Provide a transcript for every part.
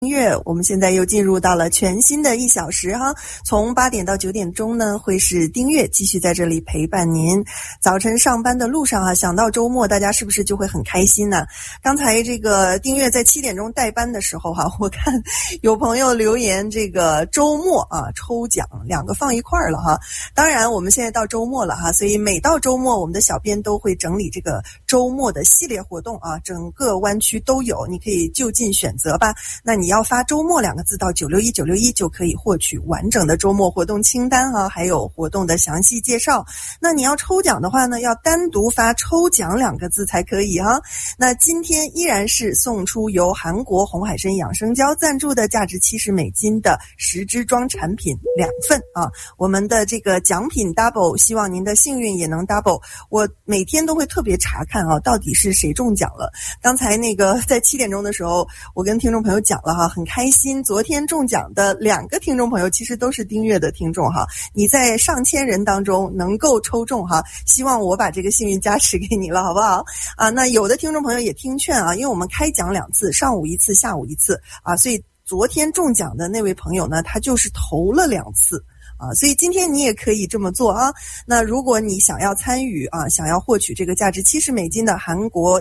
音乐，我们现在又进入到了全新的1小时哈，从8点到9点钟呢，会是丁月继续在这里陪伴您。早晨上班的路上啊，想到周末，大家是不是就会很开心呢？刚才这个丁月在7点钟带班的时候哈，我看有朋友留言这个周末啊抽奖2个放一块儿了哈。当然我们现在到周末了哈，所以每到周末我们的小编都会整理这个周末的系列活动啊，整个湾区都有，你可以就近选择吧。那你要发周末2个字到961961就可以获取完整的周末活动清单啊，还有活动的详细介绍。那你要抽奖的话呢，要单独发抽奖2个字才可以哈。那今天依然是送出由韩国红海参养生胶赞助的价值$70的10支装产品2份啊。我们的这个奖品 double， 希望您的幸运也能 double。我每天都会特别查看啊，到底是谁中奖了。刚才那个在7点钟的时候，我跟听众朋友讲了哈，很开心。昨天中奖的2个听众朋友其实都是丁月的听众哈，你在上千人当中能够抽中哈，希望我把这个幸运加持给你了，好不好啊？那有的听众朋友也听劝啊，因为我们开奖2次，上午1次，下午1次啊，所以昨天中奖的那位朋友呢，他就是投了2次。所以今天你也可以这么做啊。那如果你想要参与啊，想要获取这个价值$70的韩国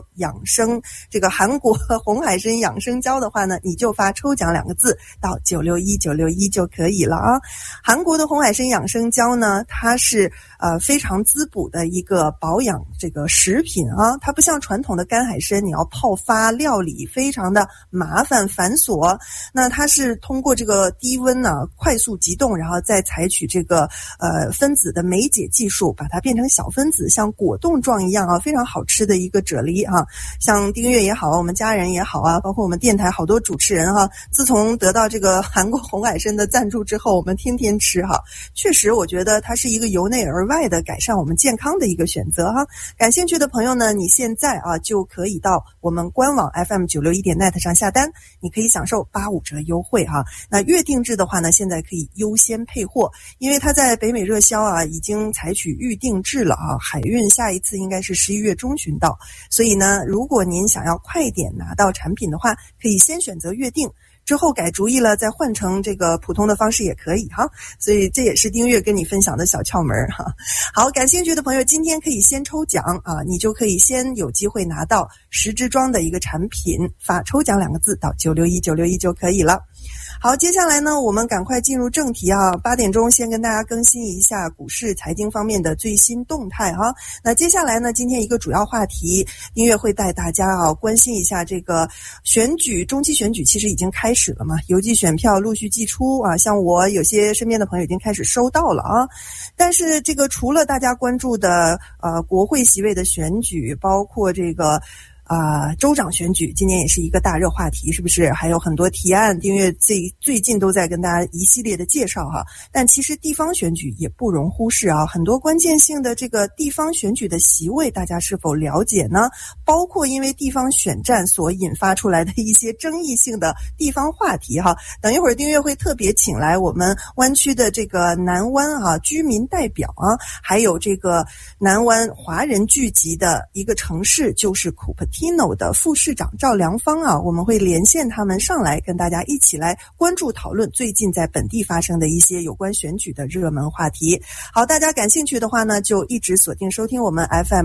红海参养生胶的话呢，你就发抽奖2个字到961961就可以了啊。韩国的红海参养生胶呢，它是非常滋补的一个保养这个食品啊，它不像传统的干海参，你要泡发料理非常的麻烦繁琐。那它是通过这个低温呢，快速急冻，然后再采取这个分子的酶解技术，把它变成小分子，像果冻状一样啊，非常好吃的一个啫喱啊。像丁月也好，我们家人也好啊，包括我们电台好多主持人哈，自从得到这个韩国红海参的赞助之后，我们天天吃哈。确实我觉得它是一个由内而外的改善我们健康的一个选择哈。感兴趣的朋友呢，你现在啊就可以到我们官网 FM961.net 上下单，你可以享受85折优惠哈。那月定制的话呢，现在可以优先配货，因为它在北美热销啊，已经采取预定制了啊，海运下一次应该是11月中旬到，所以呢，如果您想要快点拿到产品的话，可以先选择月定，之后改主意了再换成这个普通的方式也可以哈。所以这也是丁月跟你分享的小窍门哈。好，感兴趣的朋友今天可以先抽奖啊，你就可以先有机会拿到10支装的一个产品，发抽奖2个字到961961就可以了。好，接下来呢，我们赶快进入正题啊。8点钟先跟大家更新一下股市财经方面的最新动态哈。那接下来呢，今天一个主要话题，音乐会带大家啊关心一下这个选举，中期选举其实已经开始了嘛，邮寄选票陆续寄出啊，像我有些身边的朋友已经开始收到了啊。但是这个除了大家关注的国会席位的选举，包括这个州长选举今年也是一个大热话题，是不是？还有很多提案，丁月最近都在跟大家一系列的介绍哈。但其实地方选举也不容忽视啊，很多关键性的这个地方选举的席位，大家是否了解呢？包括因为地方选战所引发出来的一些争议性的地方话题哈。等一会儿丁月会特别请来我们湾区的这个南湾啊居民代表啊，还有这个南湾华人聚集的一个城市，就是Cupertino的副市长赵良芳啊，我们会连线他们上来跟大家一起来关注讨论最近在本地发生的一些有关选举的热门话题。好，大家感兴趣的话呢，就一直锁定收听我们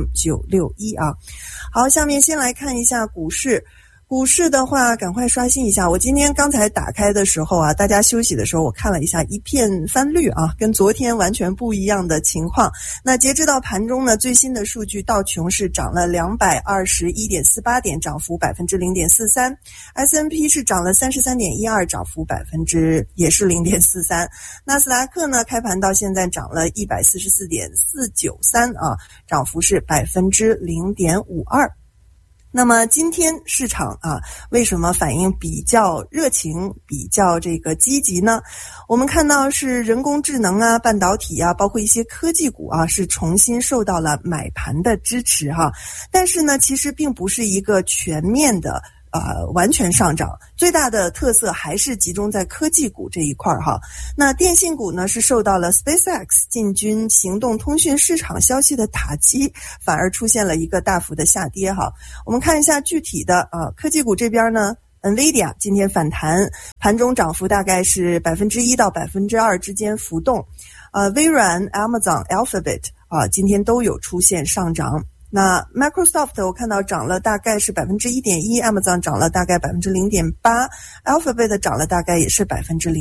FM961啊。好，下面先来看一下股市。股市的话赶快刷新一下，我今天刚才打开的时候啊，大家休息的时候我看了一下，一片翻绿啊，跟昨天完全不一样的情况。那截止到盘中呢，最新的数据，道琼是涨了221.48点，涨幅0.43%， S&P 是涨了33.12，涨幅也是0.43%，纳斯达克呢开盘到现在涨了144.493啊，涨幅是0.52%。那么今天市场啊，为什么反应比较热情，比较这个积极呢？我们看到是人工智能啊、半导体啊，包括一些科技股啊，是重新受到了买盘的支持哈。但是呢，其实并不是一个全面的完全上涨，最大的特色还是集中在科技股这一块哈。那电信股呢是受到了 SpaceX 进军行动通讯市场消息的打击，反而出现了一个大幅的下跌哈。我们看一下具体的科技股这边呢， NVIDIA 今天反弹，盘中涨幅大概是1%到2%之间浮动。微软、Amazon、Alphabet 今天都有出现上涨。那 Microsoft 我看到涨了大概是1.1%， Amazon 涨了大概0.8%， Alphabet 涨了大概也是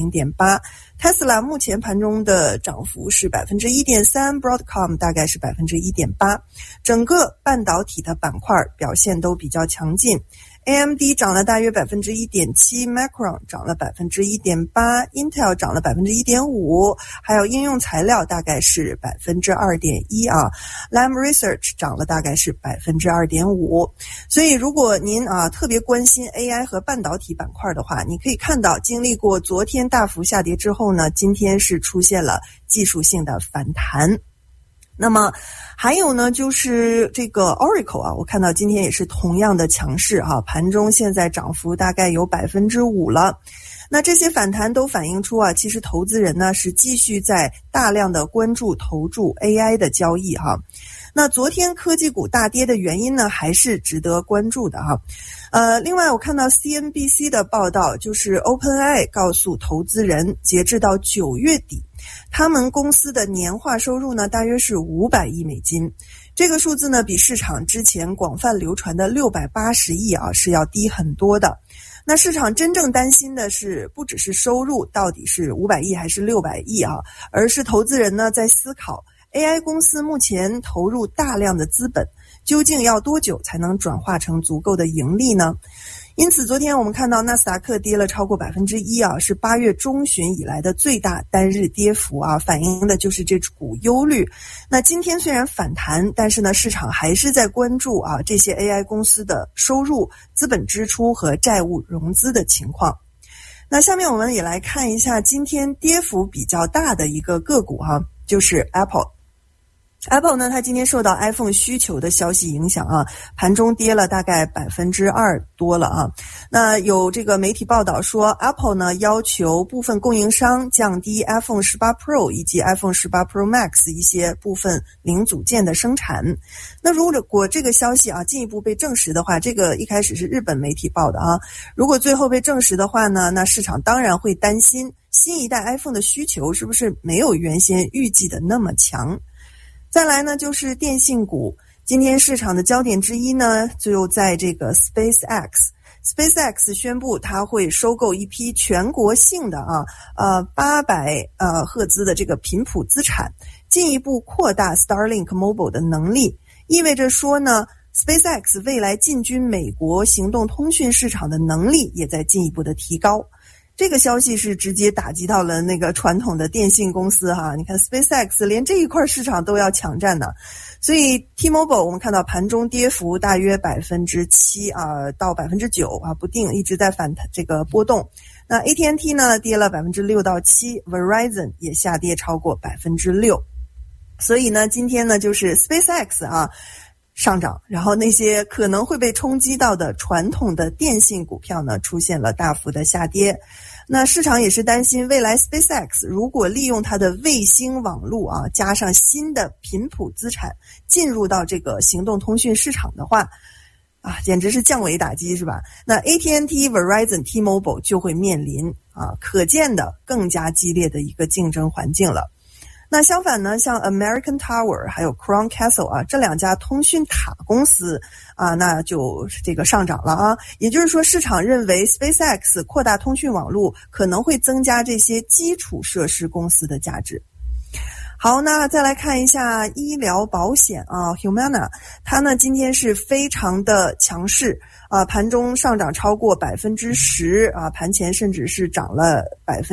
0.8%。Tesla 目前盘中的涨幅是1.3%， Broadcom 大概是1.8%。整个半导体的板块表现都比较强劲。AMD 涨了大约1.7%， Micron 涨了1.8%， Intel 涨了1.5%，还有应用材料大概是2.1%啊。Lam Research 涨了大概是2.5%。所以如果您特别关心 AI 和半导体板块的话，你可以看到经历过昨天大幅下跌之后呢，今天是出现了技术性的反弹。那么还有呢，就是这个 Oracle 我看到今天也是同样的强势盘中现在涨幅大概有5%了。那这些反弹都反映出其实投资人呢是继续在大量的关注投注 AI 的交易那昨天科技股大跌的原因呢，还是值得关注的另外我看到 CNBC 的报道，就是 OpenAI 告诉投资人，截至到9月底，他们公司的年化收入呢，大约是500亿美金。这个数字呢，比市场之前广泛流传的680亿是要低很多的。那市场真正担心的是，不只是收入到底是500亿还是600亿而是投资人呢在思考 AI 公司目前投入大量的资本，究竟要多久才能转化成足够的盈利呢？因此昨天我们看到纳斯达克跌了超过1%是8月中旬以来的最大单日跌幅反映的就是这股忧虑。那今天虽然反弹，但是呢市场还是在关注这些 AI 公司的收入、资本支出和债务融资的情况。那下面我们也来看一下今天跌幅比较大的一个个股就是 Apple 呢，它今天受到 iPhone 需求的消息影响盘中跌了大概2%多了那有这个媒体报道说 Apple 呢要求部分供应商降低 iPhone 18 Pro 以及 iPhone 18 Pro Max 一些部分零组件的生产。那如果这个消息进一步被证实的话，这个一开始是日本媒体报的如果最后被证实的话呢，那市场当然会担心新一代 iPhone 的需求是不是没有原先预计的那么强。再来呢，就是电信股。今天市场的焦点之一呢，就在这个 SpaceX。SpaceX 宣布它会收购一批全国性的800赫兹的这个频谱资产，进一步扩大 Starlink Mobile 的能力，意味着说呢 SpaceX 未来进军美国行动通讯市场的能力也在进一步的提高。这个消息是直接打击到了那个传统的电信公司你看 SpaceX 连这一块市场都要抢占呢。所以 T-Mobile 我们看到盘中跌幅大约7%到9%不定，一直在反弹这个波动。那 AT&T 呢跌了6%到7%， Verizon 也下跌超过6%。所以呢今天呢就是 SpaceX上涨，然后那些可能会被冲击到的传统的电信股票呢出现了大幅的下跌。那市场也是担心未来 SpaceX 如果利用它的卫星网络加上新的频谱资产进入到这个行动通讯市场的话简直是降维打击是吧？那 AT&T、Verizon、T-Mobile 就会面临可见的更加激烈的一个竞争环境了。那相反呢，像 American Tower 还有 Crown Castle 这两家通讯塔公司那就这个上涨了也就是说市场认为 SpaceX 扩大通讯网络可能会增加这些基础设施公司的价值。好，那再来看一下医疗保险Humana 它呢今天是非常的强势盘中上涨超过10%盘前甚至是涨了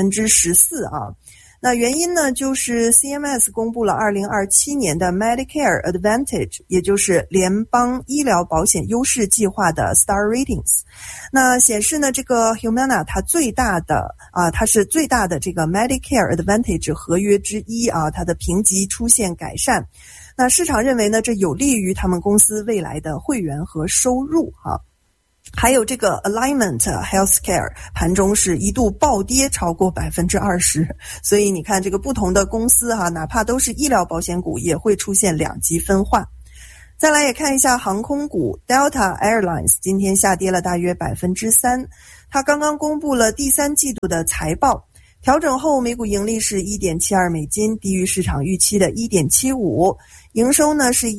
14%那原因呢，就是 CMS 公布了2027年的 Medicare Advantage， 也就是联邦医疗保险优势计划的 Star Ratings。那显示呢，这个 Humana 它它是最大的这个 Medicare Advantage 合约之一它的评级出现改善。那市场认为呢，这有利于他们公司未来的会员和收入还有这个 Alignment Healthcare 盘中是一度暴跌超过20%，所以你看这个不同的公司哪怕都是医疗保险股也会出现两极分化。再来也看一下航空股 Delta Airlines 今天下跌了大约3%， 它刚刚公布了第3季度的财报，调整后每股盈利是$1.72，低于市场预期的1.75，营收呢是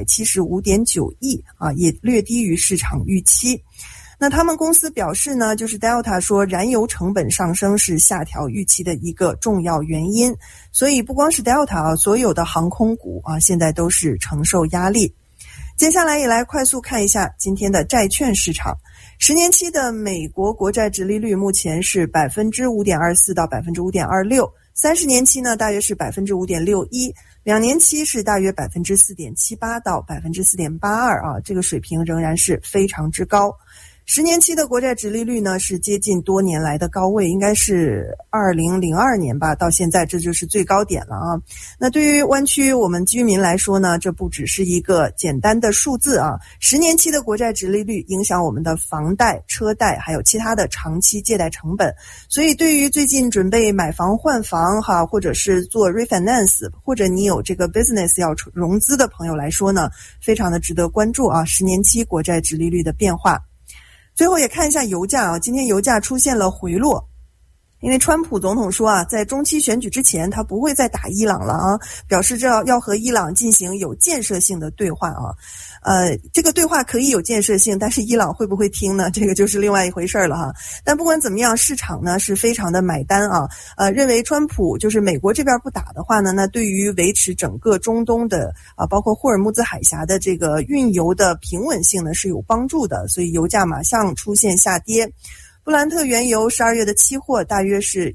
175.9亿啊，也略低于市场预期。那他们公司表示呢，就是 Delta 说燃油成本上升是下调预期的一个重要原因，所以不光是 Delta 啊，所有的航空股啊现在都是承受压力。接下来也来快速看一下今天的债券市场。10年期的美国国债殖利率目前是 5.24% 到 5.26%， 30年期呢大约是 5.61%， 2年期是大约 4.78% 到 4.82% 啊，这个水平仍然是非常之高。10年期的国债殖利率呢是接近多年来的高位，应该是2002年吧，到现在这就是最高点了啊。那对于湾区我们居民来说呢，这不只是一个简单的数字啊，10年期的国债殖利率影响我们的房贷、车贷还有其他的长期借贷成本，所以对于最近准备买房换房哈，或者是做 refinance， 或者你有这个 business 要融资的朋友来说呢，非常的值得关注啊，10年期国债殖利率的变化。最后也看一下油价啊，今天油价出现了回落，因为川普总统说啊，在中期选举之前他不会再打伊朗了啊，表示这要和伊朗进行有建设性的对话啊。这个对话可以有建设性，但是伊朗会不会听呢？这个就是另外一回事了哈。但不管怎么样，市场呢是非常的买单啊，认为川普就是美国这边不打的话呢，那对于维持整个中东的包括霍尔木兹海峡的这个运油的平稳性呢是有帮助的，所以油价马上出现下跌。布兰特原油12月的期货大约是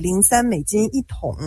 $103一桶，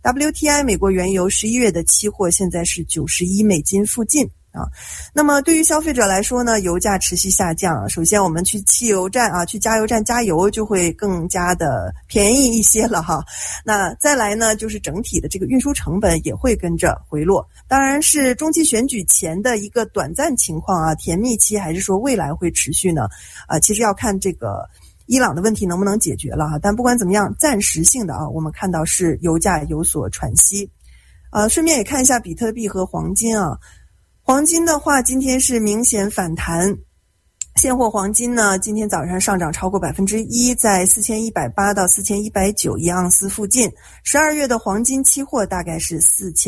WTI 美国原油11月的期货现在是$91附近啊。那么对于消费者来说呢，油价持续下降，首先我们去汽油站啊，去加油站加油就会更加的便宜一些了哈。那再来呢，就是整体的这个运输成本也会跟着回落。当然是中期选举前的一个短暂情况啊，甜蜜期还是说未来会持续呢？其实要看这个伊朗的问题能不能解决了哈，但不管怎么样，暂时性的啊，我们看到是油价有所喘息。顺便也看一下比特币和黄金啊。黄金的话，今天是明显反弹，现货黄金呢，今天早上上涨超过 1%， 在4180到4190一盎司附近。12月的黄金期货大概是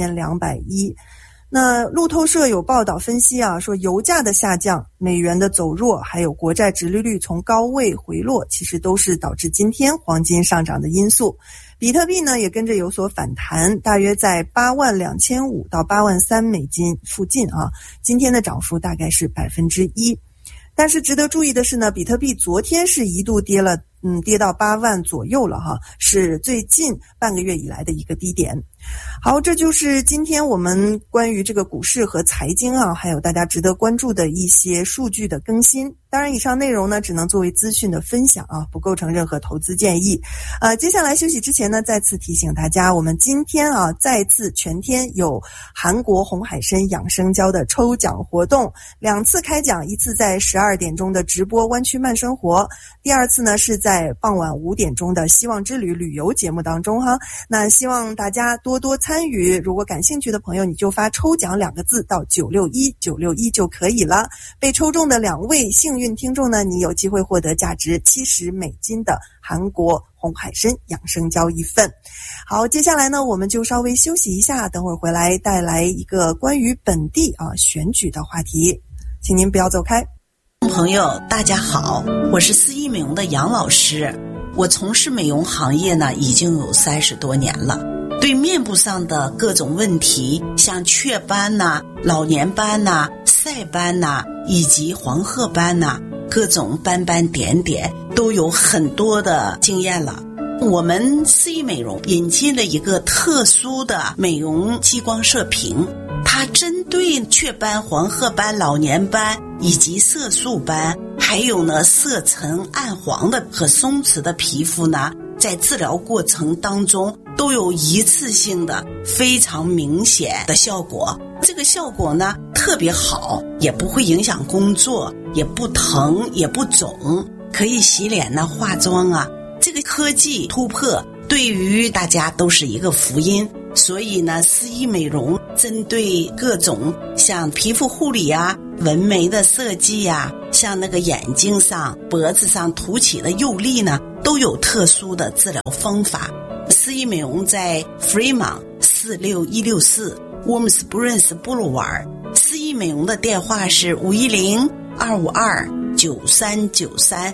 4210。那路透社有报道分析啊，说油价的下降、美元的走弱，还有国债殖利率从高位回落，其实都是导致今天黄金上涨的因素。比特币呢也跟着有所反弹，大约在82500到83000附近啊，今天的涨幅大概是 1%。但是值得注意的是呢，比特币昨天是一度跌到8万左右了哈，是最近半个月以来的一个低点。好，这就是今天我们关于这个股市和财经啊，还有大家值得关注的一些数据的更新。当然以上内容呢只能作为资讯的分享啊，不构成任何投资建议。接下来休息之前呢，再次提醒大家，我们今天啊再次全天有韩国红海参养生胶的抽奖活动，2次开奖，一次在12点钟的直播湾区慢生活，第二次呢是在傍晚5点钟的希望之旅旅游节目当中哈。那希望大家多多参与，如果感兴趣的朋友你就发抽奖2个字到961就可以了。被抽中的2位幸运听众呢，你有机会获得价值$70的韩国红海参养生胶1份。好，接下来呢我们就稍微休息一下，等会儿回来带来一个关于本地选举的话题，请您不要走开。 朋友大家好，我是私医美容的杨老师，我从事美容行业呢已经有30多年了，对面部上的各种问题，像雀斑呐、老年斑呐、晒斑呐，以及黄褐斑呐，各种斑斑点点都有很多的经验了。我们私医美容引进了一个特殊的美容激光射频，它针对雀斑、黄褐斑、老年斑以及色素斑，还有呢色沉暗黄的和松弛的皮肤呢，在治疗过程当中都有一次性的非常明显的效果。这个效果呢特别好，也不会影响工作，也不疼也不肿，可以洗脸呢化妆啊。这个科技突破对于大家都是一个福音，所以呢私医美容针对各种像皮肤护理啊、 纹眉的设计呀，像那个眼睛上、脖子上凸起的釉粒呢，都有特殊的治疗方法。诗意美容在 Fremont 46164 Warm Springs Boulevard， 诗意美容的电话是510-252-9393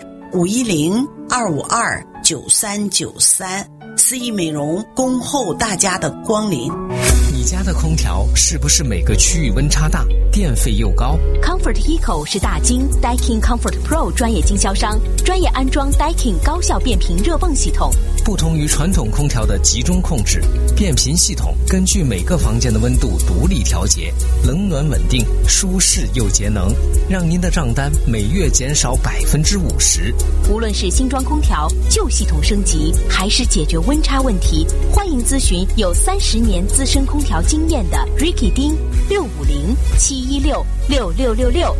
510-252-9393。诗意美容恭候大家的光临。 你家的空调是不是每个区域温差大，电费又高？ Comfort Eco 是大金 Daikin Comfort Pro 专业经销商，专业安装 Daikin 高效变频热泵系统。 不同于传统空调的集中控制，变频系统根据每个房间的温度独立调节，冷暖稳定，舒适又节能，让您的账单每月减少50%。 无论是新装空调、旧系统升级，还是解决温差问题，欢迎咨询有30年资深空调经验的 Ricky 丁650-716-6666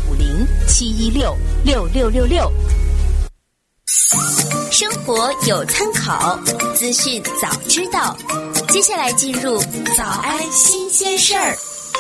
650-716-6666。 生活有参考，资讯早知道。接下来进入早安新鲜事儿。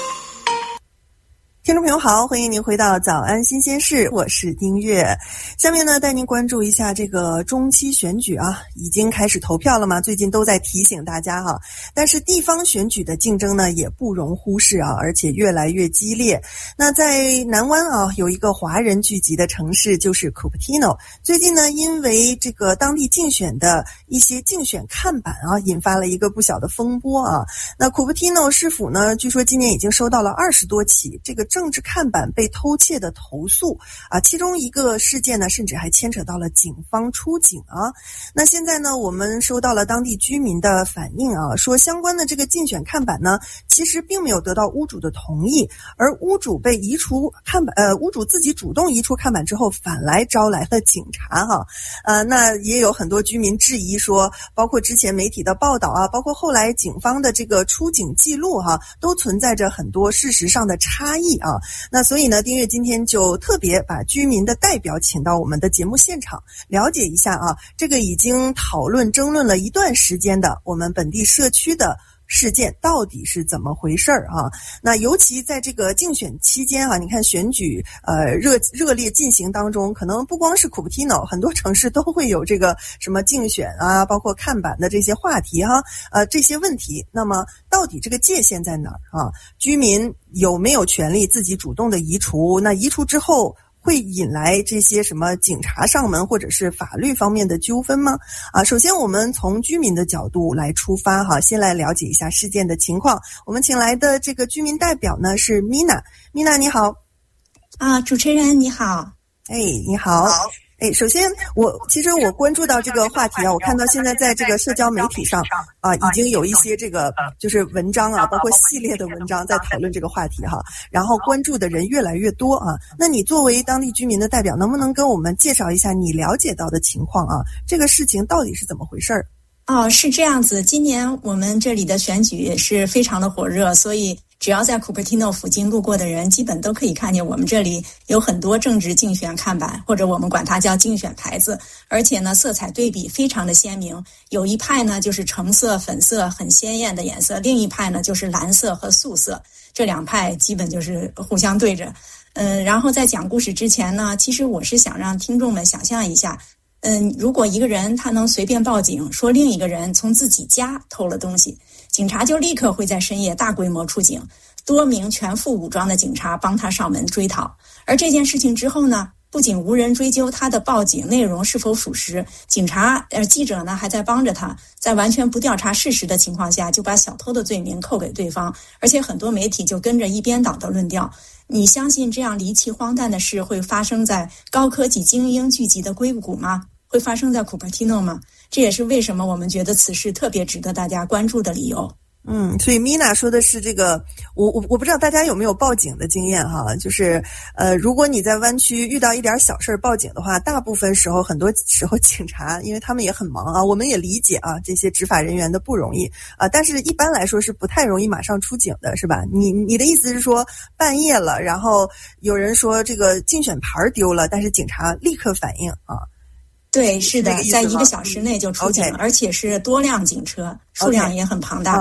听众朋友好，欢迎您回到早安新鲜事，我是丁月。下面呢，带您关注一下这个中期选举啊，已经开始投票了嘛，最近都在提醒大家哈。但是地方选举的竞争呢，也不容忽视啊，而且越来越激烈。那在南湾啊，有一个华人聚集的城市，就是 Cupertino。最近呢，因为这个当地竞选的一些竞选看板啊，引发了一个不小的风波啊。那 Cupertino 市府呢，据说今年已经收到了20多起这个政治看板被偷窃的投诉啊，其中一个事件呢，甚至还牵扯到了警方出警啊。那现在呢，我们收到了当地居民的反映啊，说相关的这个竞选看板呢，其实并没有得到屋主的同意，而屋主被移除看板，屋主自己主动移除看板之后，反来招来了警察哈。那也有很多居民质疑说，包括之前媒体的报道啊，包括后来警方的这个出警记录哈，都存在着很多事实上的差异啊。那所以呢，丁月今天就特别把居民的代表请到我们的节目现场，了解一下啊，这个已经讨论争论了一段时间的我们本地社区的事件到底是怎么回事啊？那尤其在这个竞选期间啊，你看选举热烈进行当中，可能不光是 Cupertino， 很多城市都会有这个什么竞选啊，包括看板的这些话题哈，这些问题。那么到底这个界限在哪儿啊？居民有没有权利自己主动的移除？那移除之后会引来这些什么警察上门或者是法律方面的纠纷吗？首先我们从居民的角度来出发哈，先来了解一下事件的情况。我们请来的这个居民代表呢是 Mina 你好。 主持人你好。 你好。首先其实我关注到这个话题啊，我看到现在在这个社交媒体上已经有一些这个就是文章啊，包括系列的文章在讨论这个话题哈，然后关注的人越来越多啊。那你作为当地居民的代表，能不能跟我们介绍一下你了解到的情况啊？这个事情到底是怎么回事儿？ 是这样子，今年我们这里的选举也是非常的火热，所以只要在 Cupertino 附近路过的人，基本都可以看见我们这里有很多政治竞选看板，或者我们管它叫竞选牌子，而且呢色彩对比非常的鲜明，有一派呢就是橙色、粉色很鲜艳的颜色，另一派呢就是蓝色和素色，这两派基本就是互相对着。然后在讲故事之前呢，其实我是想让听众们想象一下，如果一个人他能随便报警说另一个人从自己家偷了东西，警察就立刻会在深夜大规模出警，多名全副武装的警察帮他上门追讨。而这件事情之后呢，不仅无人追究他的报警内容是否属实，记者呢还在帮着他，在完全不调查事实的情况下就把小偷的罪名扣给对方，而且很多媒体就跟着一边倒的论调。你相信这样离奇荒诞的事会发生在高科技精英聚集的硅谷吗？会发生在 Cupertino 吗？这也是为什么我们觉得此事特别值得大家关注的理由。 所以 Mina 说的是这个，我不知道大家有没有报警的经验哈，就是如果你在湾区遇到一点小事报警的话，大部分时候很多时候警察因为他们也很忙啊，我们也理解啊这些执法人员的不容易但是一般来说是不太容易马上出警的，是吧？你的意思是说半夜了，然后有人说这个竞选牌丢了，但是警察立刻反应啊？ 对，是的，在1个小时内就出警，而且是多辆警车，数量也很庞大。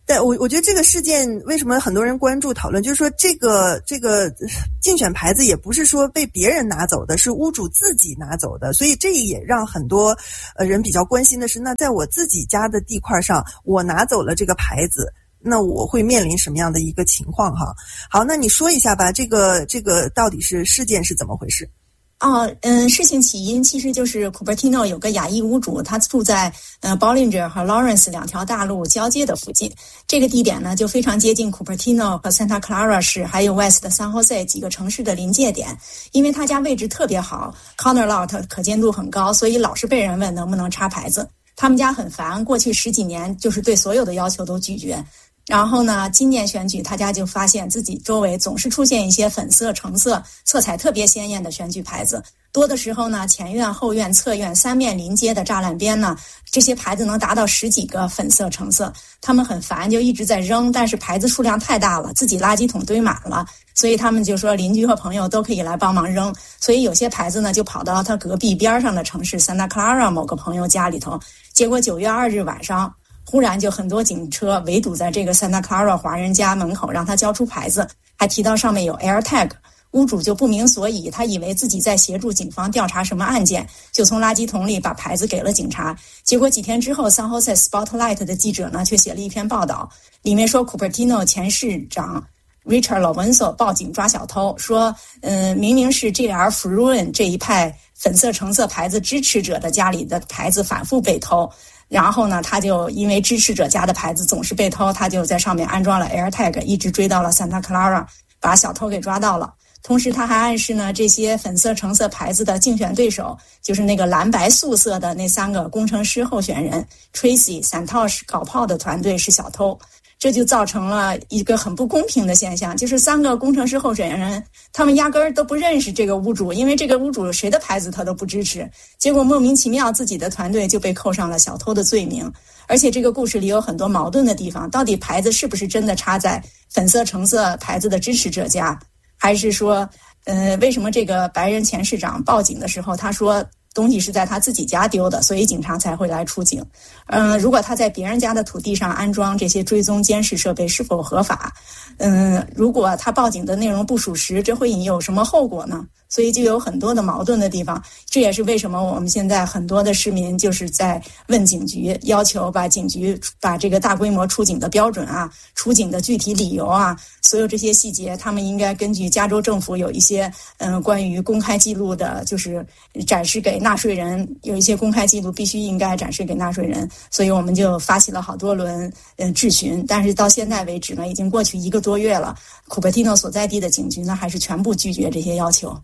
但我觉得这个事件为什么很多人关注讨论，就是说这个竞选牌子也不是说被别人拿走的，是屋主自己拿走的，所以这也让很多人比较关心的是，那在我自己家的地块上，我拿走了这个牌子，那我会面临什么样的一个情况哈？好，那你说一下吧，这个到底是事件是怎么回事？ 事情起因其实就是 Cupertino 有个亚裔屋主，他住在Bollinger 和 Lawrence 两条大路交接的附近。这个地点呢就非常接近 Cupertino 和 Santa Clara 市还有 West San Jose 几个城市的临界点。因为他家位置特别好 ，corner lot 可见度很高，所以老是被人问能不能插牌子。他们家很烦，过去10几年就是对所有的要求都拒绝。然后呢，今年选举他家就发现自己周围总是出现一些粉色、橙色、色彩特别鲜艳的选举牌子。多的时候呢，前院、后院、侧院3面临街的栅栏边呢，这些牌子能达到10几个粉色、橙色。他们很烦，就一直在扔，但是牌子数量太大了，自己垃圾桶堆满了，所以他们就说邻居和朋友都可以来帮忙扔。所以有些牌子呢，就跑到他隔壁边上的城市 Santa Clara 某个朋友家里头。结果9月2日晚上，忽然就很多警车围堵在这个 Santa Clara 华人家门口，让他交出牌子，还提到上面有 AirTag。屋主就不明所以，他以为自己在协助警方调查什么案件，就从垃圾桶里把牌子给了警察。结果几天之后 San Jose Spotlight 的记者呢却写了一篇报道，里面说 Cupertino 前市长 Richard Lowenzo 报警抓小偷，说明明是 JR Fruin 这一派粉色橙色牌子支持者的家里的牌子反复被偷。然后呢，他就因为支持者家的牌子总是被偷，他就在上面安装了 AirTag， 一直追到了 Santa Clara， 把小偷给抓到了。同时他还暗示呢，这些粉色橙色牌子的竞选对手，就是那个蓝白素色的那3个工程师候选人 Tracy、Santosh 搞炮的团队是小偷。这就造成了一个很不公平的现象，就是3个工程师候选人，他们压根儿都不认识这个屋主，因为这个屋主谁的牌子他都不支持，结果莫名其妙自己的团队就被扣上了小偷的罪名。而且这个故事里有很多矛盾的地方，到底牌子是不是真的插在粉色橙色牌子的支持者家，还是说为什么这个白人前市长报警的时候他说东西是在他自己家丢的，所以警察才会来出警。如果他在别人家的土地上安装这些追踪监视设备是否合法？如果他报警的内容不属实，这会有什么后果呢？所以就有很多的矛盾的地方。这也是为什么我们现在很多的市民就是在问警局，要求把警局把这个大规模出警的标准啊、出警的具体理由啊，所有这些细节，他们应该根据加州政府有一些关于公开记录的，就是展示给纳税人，有一些公开记录必须应该展示给纳税人，所以我们就发起了好多轮质询，但是到现在为止呢，已经过去1个多月了，库珀蒂诺所在地的警局呢还是全部拒绝这些要求。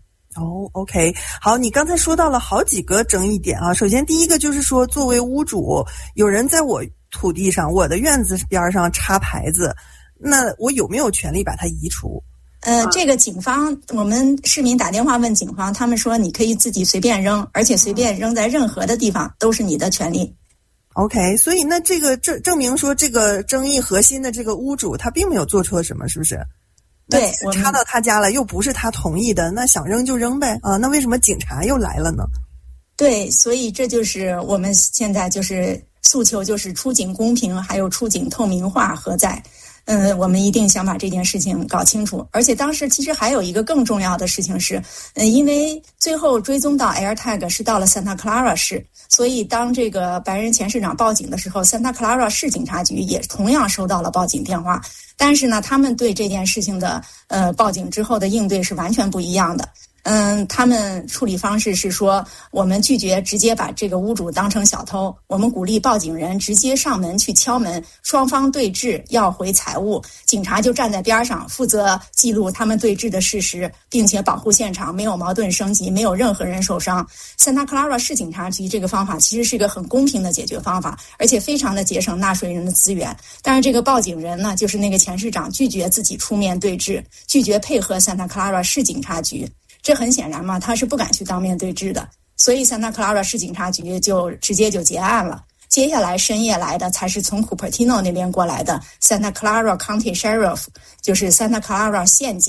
OK， 好，你刚才说到了好几个争议点啊。首先第一个就是说，作为屋主，有人在我土地上、我的院子边上插牌子，那我有没有权利把它移除？ 这个警方，我们市民打电话问警方，他们说你可以自己随便扔，而且随便扔在任何的地方都是你的权利。 OK， 所以那这个证明说这个争议核心的这个屋主他并没有做错什么，是不是？ 对， 插到他家了，又不是他同意的，那想扔就扔呗啊！那为什么警察又来了呢？ 对，所以这就是我们现在就是诉求，就是出警公平，还有出警透明化何在？我们一定想把这件事情搞清楚。而且当时其实还有一个更重要的事情是，因为最后追踪到 AirTag 是到了 Santa Clara 市，所以当这个白人前市长报警的时候 ，Santa Clara 市警察局也同样收到了报警电话。但是呢，他们对这件事情的报警之后的应对是完全不一样的。他们处理方式是说，我们拒绝直接把这个屋主当成小偷，我们鼓励报警人直接上门去敲门，双方对峙，要回财物，警察就站在边上负责记录他们对峙的事实，并且保护现场，没有矛盾升级，没有任何人受伤。Santa Clara 市警察局这个方法其实是一个很公平的解决方法，而且非常的节省纳税人的资源。但是这个报警人呢，就是那个前市长拒绝自己出面对峙，拒绝配合 Santa Clara 市警察局。这很显然嘛，他是不敢去当面对质的，所以 Santa Clara 市警察局就直接就结案了。接下来深夜来的才是从 Cupertino 那边过来的 Santa Clara County Sheriff， 就是 Santa Clara 县警，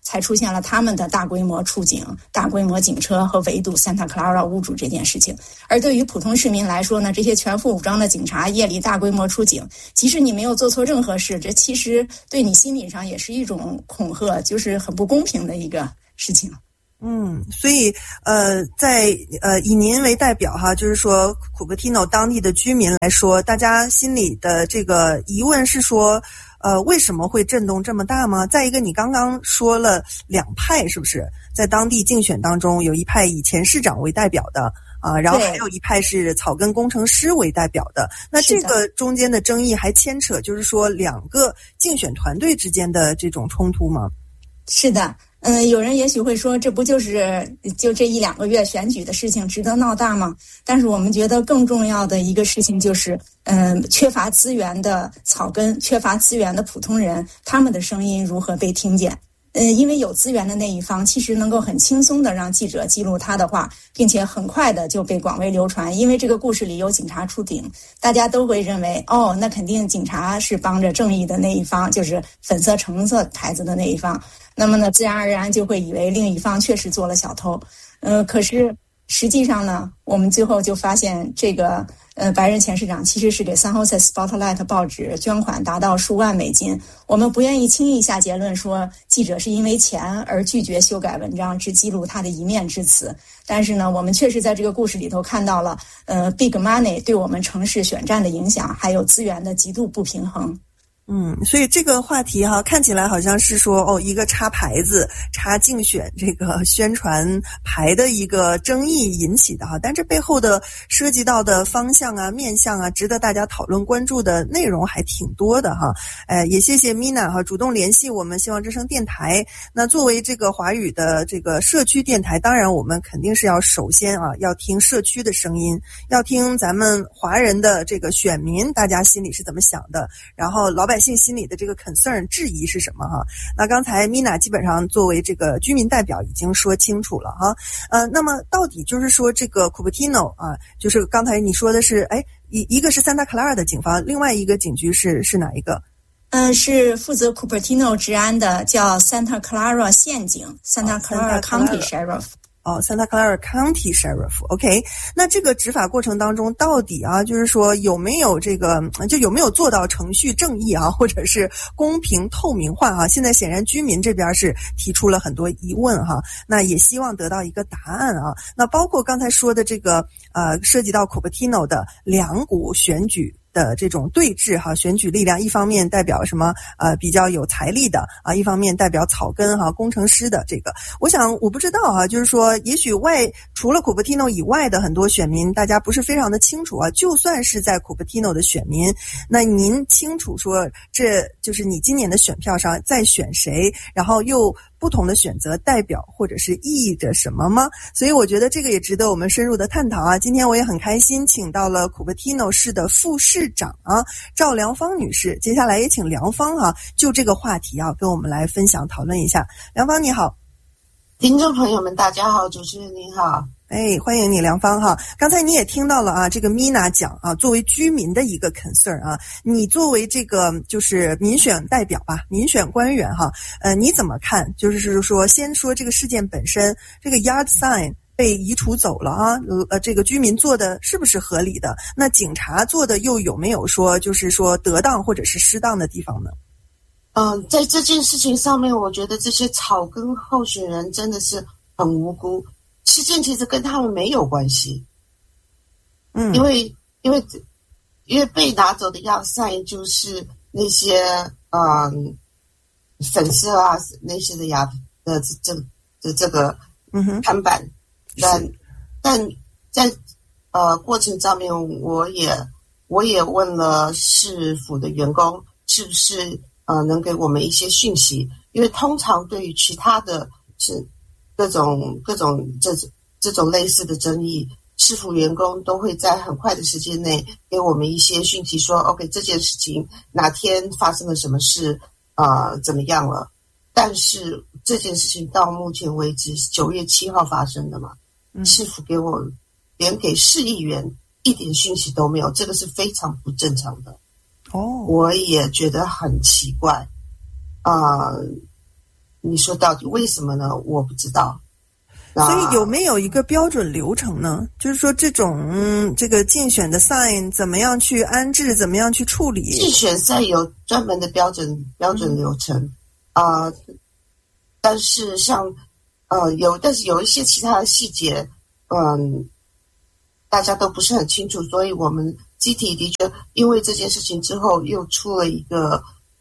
才出现了他们的大规模出警、大规模警车和围堵 Santa Clara 屋主这件事情。而对于普通市民来说呢，这些全副武装的警察夜里大规模出警，即使你没有做错任何事，这其实对你心理上也是一种恐吓，就是很不公平的一个事情。 所以以您为代表哈，就是说库珀蒂诺当地的居民来说，大家心里的这个疑问是说，为什么会震动这么大吗？再一个，你刚刚说了两派，是不是在当地竞选当中有一派以前市长为代表的啊，然后还有一派是草根工程师为代表的？那这个中间的争议还牵扯，就是说两个竞选团队之间的这种冲突吗？ 是的。有人也许会说，这不就这1-2个月选举的事情，值得闹大吗？但是我们觉得更重要的一个事情就是，缺乏资源的草根、缺乏资源的普通人，他们的声音如何被听见？因为有资源的那一方，其实能够很轻松地让记者记录他的话，并且很快的就被广为流传。因为这个故事里有警察出警，大家都会认为，那肯定警察是帮着正义的那一方，就是粉色橙色牌子的那一方。那么呢，自然而然就会以为另一方确实做了小偷。可是实际上呢，我们最后就发现这个白人前市长其实是给 San Jose Spotlight 报纸捐款达到数万美金。我们不愿意轻易下结论说记者是因为钱而拒绝修改文章，只记录他的一面之词。但是呢，我们确实在这个故事里头看到了Big Money 对我们城市选战的影响，还有资源的极度不平衡。 所以这个话题哈，看起来好像是说一个插牌子、插竞选这个宣传牌的一个争议引起的哈，但这背后的涉及到的方向啊、面向啊，值得大家讨论关注的内容还挺多的哈。也谢谢 Mina 哈主动联系我们希望之声电台。那作为这个华语的这个社区电台，当然我们肯定是要首先要听社区的声音，要听咱们华人的这个选民大家心里是怎么想的，然后老百姓心里的这个 concern 质疑是什么哈？那刚才 Mina 基本上作为这个居民代表已经说清楚了哈。那么到底就是说这个 Cupertino 啊，就是刚才你说的是，一个是 Santa Clara 的警方，另外一个警局是哪一个？ 是负责 Cupertino 治安的，叫 Santa Clara 县警 ，Santa Clara County Sheriff。Santa Clara County Sheriff，OK， 那这个执法过程当中，到底就是说有没有有没有做到程序正义或者是公平透明化现在显然居民这边是提出了很多疑问那也希望得到一个答案那包括刚才说的这个涉及到 Cupertino 的两股选举的这种对峙选举力量，一方面代表什么比较有财力的一方面代表草根工程师的这个，我想我不知道就是说也许除了 Cupertino 以外的很多选民大家不是非常的清楚就算是在 Cupertino 的选民，那您清楚说这就是你今年的选票上在选谁，然后又不同的选择代表或者是意义着什么吗？所以我觉得这个也值得我们深入的探讨今天我也很开心请到了 Cupertino 市的副市长赵良芳女士，接下来也请良芳就这个话题跟我们来分享讨论一下。良芳你好。 听众朋友们大家好，主持人您好。 欢迎你良芳刚才你也听到了这个 Mina 讲作为居民的一个 concern 你作为这个就是民选代表民选官员你怎么看？就是说先说这个事件本身，这个 yard sign 被移除走了这个居民做的是不是合理的？那警察做的又有没有说就是说得当或者是失当的地方呢？ 在这件事情上面，我觉得这些草根候选人真的是很无辜。事件其实跟他们没有关系，因为被拿走的yard sign就是那些粉色那些的这个看板，但在过程上面，我也问了市府的员工，是不是能给我们一些讯息，因为通常对于其他的是各种这种类似的争议，市府员工都会在很快的时间内给我们一些讯息说 OK 这件事情哪天发生了什么事怎么样了。但是这件事情到目前为止9月7号发生的嘛，市府连给市议员一点讯息都没有，这个是非常不正常的。我也觉得很奇怪你说到底为什么呢？我不知道。 所以有没有一个标准流程呢？就是说这种这个竞选的 sign 怎么样去安置，怎么样去处理？ 竞选 sign 有专门的标准流程但是像但是有一些其他的细节大家都不是很清楚，所以我们集体的确因为这件事情之后又出了一个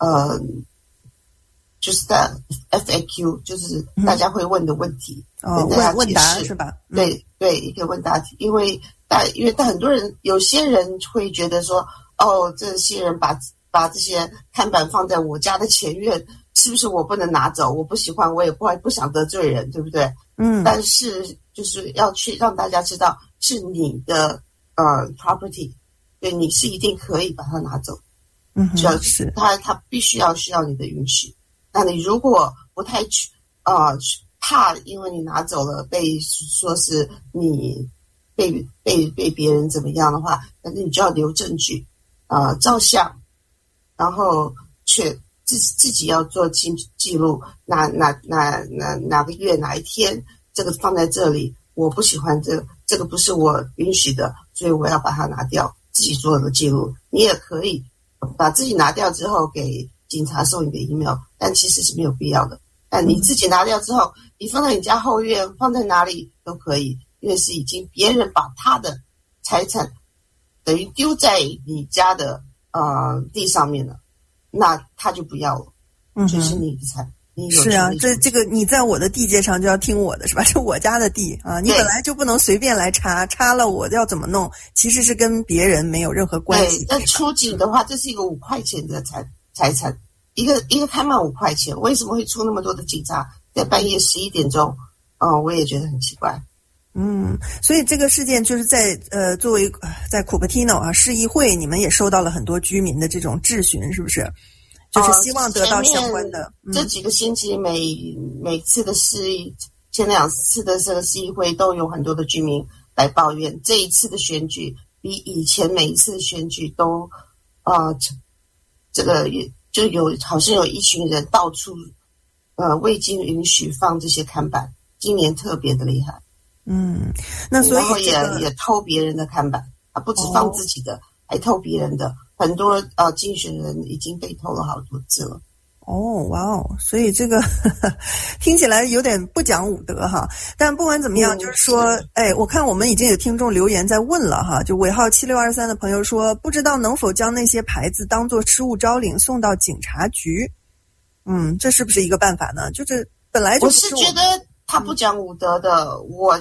就是在 FAQ， 就是大家会问的问题， 问答是吧？ 对，一个问答题，因为很多人，有些人会觉得说，这些人把这些看板放在我家的前院，是不是我不能拿走？我不喜欢，我也不想得罪人，对不对？但是就是要去让大家知道是你的property， 对，你是一定可以把它拿走， 是他必须需要你的允许。那你如果不太怕，因为你拿走了被说是你被别人怎么样的话，那你就要留证据，照相，然后却自己要做记录，哪个月哪一天这个放在这里，我不喜欢这个不是我允许的，所以我要把它拿掉，自己做的记录。你也可以把自己拿掉之后给警察送一个 email， 但其实是没有必要的。但你自己拿掉之后，你放在你家后院，放在哪里都可以，因为是已经别人把他的财产等于丢在你家的地上面了，那他就不要了，就是你的财。 是啊，这个你在我的地界上就要听我的，是吧？是我家的地啊，你本来就不能随便来插了，我要怎么弄？其实是跟别人没有任何关系。 那出警的话，这是一个5块钱的财产，一个看板5块钱，为什么会出那么多的警察在半夜11点钟？我也觉得很奇怪。 所以这个事件就是在作为在 Cupertino 市议会，你们也收到了很多居民的这种质询，是不是？就是希望得到相关的。 这几个星期每次的前2次的这个市议会都有很多的居民来抱怨，这一次的选举比以前每一次的选举都这个就好像有一群人到处未经允许放这些看板，今年特别的厉害。 那所以然后也偷别人的看板，不止放自己的，还偷别人的。很多竞选人已经被偷了好多次了。 哇哦！所以这个听起来有点不讲武德哈。但不管怎么样，就是说，我看我们已经有听众留言在问了哈，就尾号7623的朋友说，不知道能否将那些牌子当作失物招领送到警察局？这是不是一个办法呢？就是本来就我是觉得他不讲武德的，我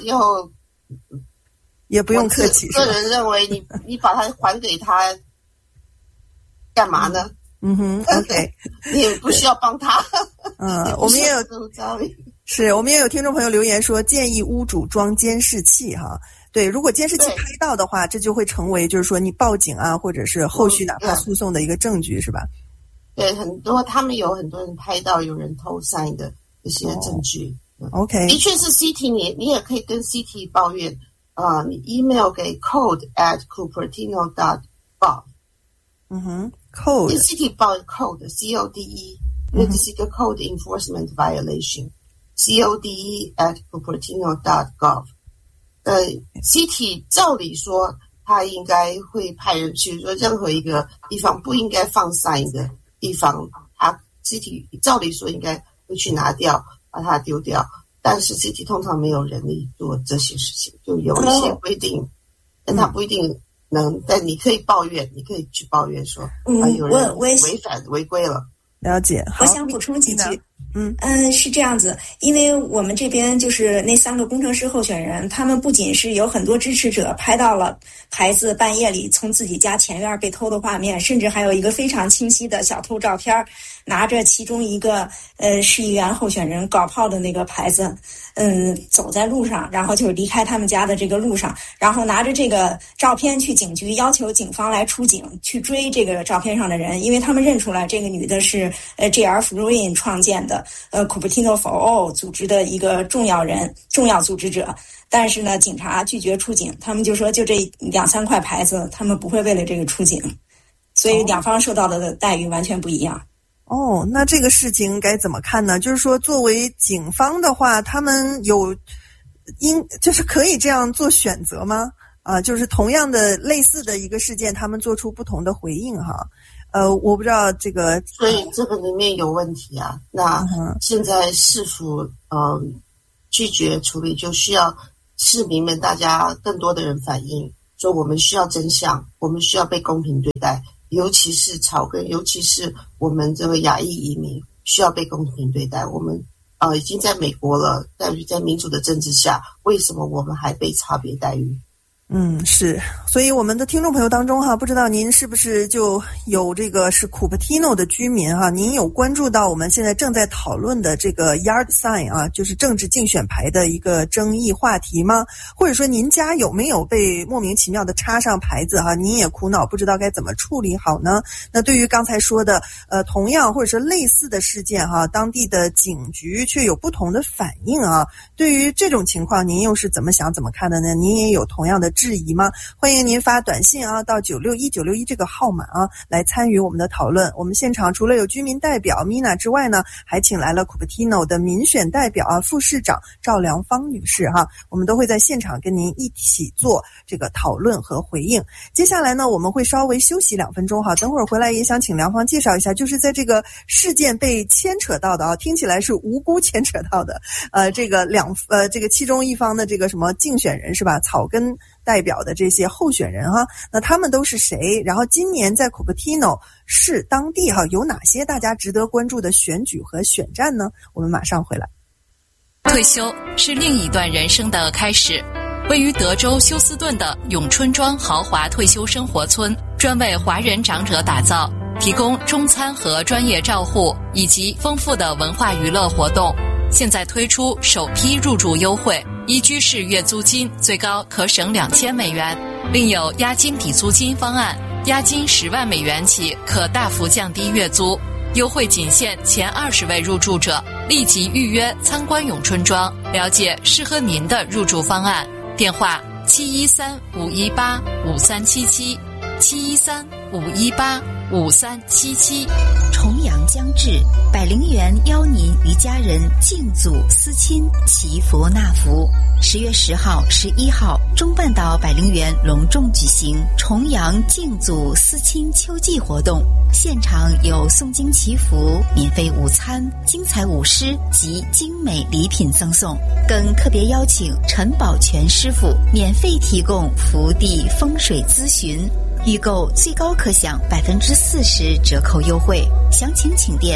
也不用客气。 个人认为你把它还给他。干嘛呢 ？OK， 你也不需要帮他。 我们也有听众朋友留言说，建议屋主装监视器哈。对，如果监视器拍到的话，这就会成为就是说你报警啊，或者是后续哪怕诉讼的一个证据，是吧？ 对，他们有很多人拍到有人偷sign的这些证据。 OK， 的确是 CT， 你也可以跟 CT 抱怨你 email 给 code@cupertino.gov。 code city 报 code CODE， 因为这是一个 code enforcement violation， CODE@cupertino.gov。city 照理说他应该会派人去，说任何一个地方不应该放 sign 的地方，他 city 照理说应该会去拿掉，把它丢掉。但是 city 通常没有人力做这些事情，就有一些规定，但他不一定。但你可以抱怨，你可以去抱怨说，有人违规了。 了解。 我想补充几句。是这样子，因为我们这边就是那3个工程师候选人，他们不仅是有很多支持者拍到了牌子半夜里从自己家前院被偷的画面，甚至还有一个非常清晰的小偷照片，拿着其中一个市议员候选人搞炮的那个牌子，走在路上，然后就离开他们家的这个路上，然后拿着这个照片去警局，要求警方来出警去追这个照片上的人，因为他们认出来这个女的是JR Freeman 创建的Cupertino for All 组织的一个重要组织者。但是呢，警察拒绝出警，他们就说就这2-3块牌子，他们不会为了这个出警，所以两方受到的待遇完全不一样。 哦，那这个事情该怎么看呢？就是说，作为警方的话，他们就是可以这样做选择吗？就是同样的类似的一个事件，他们做出不同的回应哈。我不知道这个， 所以这个里面有问题啊。那现在市府拒绝处理，就需要市民们大家更多的人反映，说我们需要真相，我们需要被公平对待。尤其是草根，尤其是我们这个亚裔移民需要被公平对待。我们已经在美国了，但是在民主的政治下，为什么我们还被差别待遇？ 是，所以我们的听众朋友当中哈，不知道您是不是就有这个是 Cupertino 的居民哈？您有关注到我们现在正在讨论的这个 Yard Sign 啊，就是政治竞选牌的一个争议话题吗？或者说您家有没有被莫名其妙的插上牌子哈？您也苦恼不知道该怎么处理好呢？那对于刚才说的同样或者说类似的事件哈，当地的警局却有不同的反应啊，对于这种情况您又是怎么想怎么看的呢？您也有同样的质疑吗？欢迎您发短信啊到961-961这个号码啊来参与我们的讨论。我们现场除了有居民代表 Mina 之外呢，还请来了 Cupertino 的民选代表啊副市长赵良芳女士哈，我们都会在现场跟您一起做这个讨论和回应。接下来呢，我们会稍微休息2分钟哈，等会儿回来也想请良芳介绍一下，就是在这个事件被牵扯到的啊，听起来是无辜牵扯到的这个这个其中一方的这个什么竞选人是吧？草根代表的这些候选人哈，那他们都是谁？然后今年在 Cupertino 市当地哈有哪些大家值得关注的选举和选战呢？我们马上回来。 退休是另一段人生的开始。位于德州休斯顿的永春庄豪华退休生活村，专为华人长者打造，提供中餐和专业照护，以及丰富的文化娱乐活动。现在推出首批入住优惠，一居室月租金最高可省$2000，另有押金抵租金方案，押金10万美元起可大幅降低月租。优惠仅限前20位入住者，立即预约参观永春庄，了解适合您的入住方案。电话713-518-5377，713-518-5377。 重阳将至，百灵园邀您与家人敬祖思亲，祈福纳福。10月10号、11号，中半岛百灵园隆重举行重阳敬祖思亲秋季活动，现场有诵经祈福、免费午餐、精彩舞狮及精美礼品赠送，更特别邀请陈宝全师傅免费提供福地风水咨询。预购最高可享40%折扣优惠，详情请电